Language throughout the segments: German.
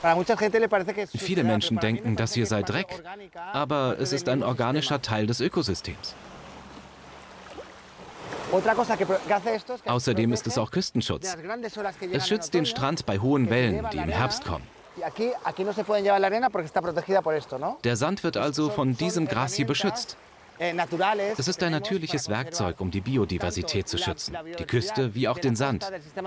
Viele Menschen denken, das hier sei Dreck, aber es ist ein organischer Teil des Ökosystems. Außerdem ist es auch Küstenschutz. Es schützt den Strand bei hohen Wellen, die im Herbst kommen. Der Sand wird also von diesem Gras hier beschützt. Es ist ein natürliches Werkzeug, um die Biodiversität zu schützen, die Küste wie auch den Sand.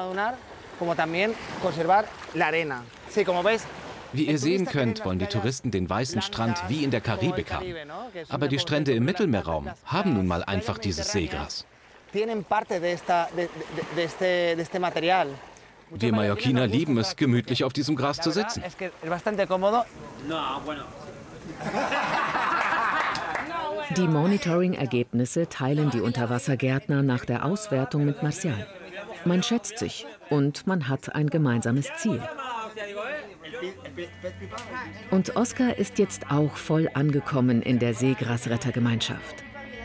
Wie ihr sehen könnt, wollen die Touristen den weißen Strand wie in der Karibik haben. Aber die Strände im Mittelmeerraum haben nun mal einfach dieses Seegras. Wir Mallorquiner lieben es, gemütlich auf diesem Gras zu sitzen. Die Monitoring-Ergebnisse teilen die Unterwassergärtner nach der Auswertung mit Marcial. Man schätzt sich und man hat ein gemeinsames Ziel. Und Oscar ist jetzt auch voll angekommen in der Seegrasrettergemeinschaft.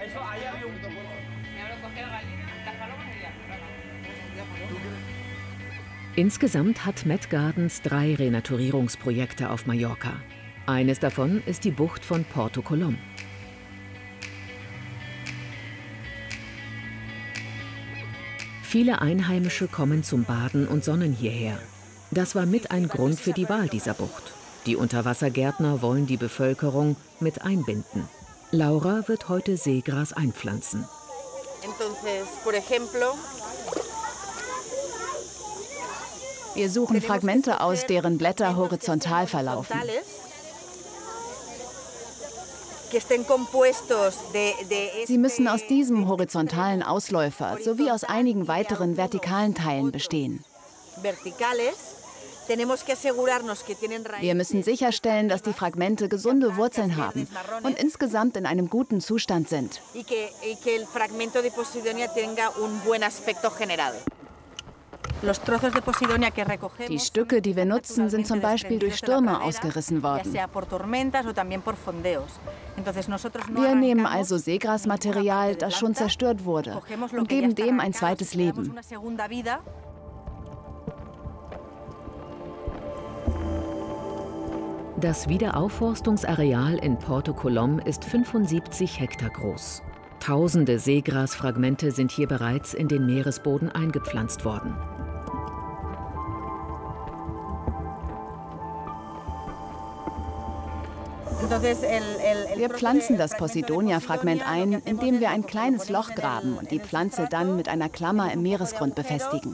Insgesamt hat Met Gardens 3 Renaturierungsprojekte auf Mallorca. Eines davon ist die Bucht von Porto Colom. Viele Einheimische kommen zum Baden und Sonnen hierher. Das war mit ein Grund für die Wahl dieser Bucht. Die Unterwassergärtner wollen die Bevölkerung mit einbinden. Laura wird heute Seegras einpflanzen. Wir suchen Fragmente aus, deren Blätter horizontal verlaufen. Sie müssen aus diesem horizontalen Ausläufer sowie aus einigen weiteren vertikalen Teilen bestehen. Wir müssen sicherstellen, dass die Fragmente gesunde Wurzeln haben und insgesamt in einem guten Zustand sind. Die Stücke, die wir nutzen, sind zum Beispiel durch Stürme ausgerissen worden. Wir nehmen also Seegrasmaterial, das schon zerstört wurde, und geben dem ein zweites Leben. Das Wiederaufforstungsareal in Porto Colom ist 75 Hektar groß. Tausende Seegrasfragmente sind hier bereits in den Meeresboden eingepflanzt worden. Wir pflanzen das Posidonia-Fragment ein, indem wir ein kleines Loch graben und die Pflanze dann mit einer Klammer im Meeresgrund befestigen.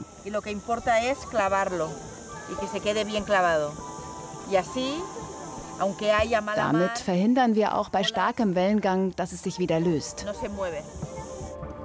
Damit verhindern wir auch bei starkem Wellengang, dass es sich wieder löst.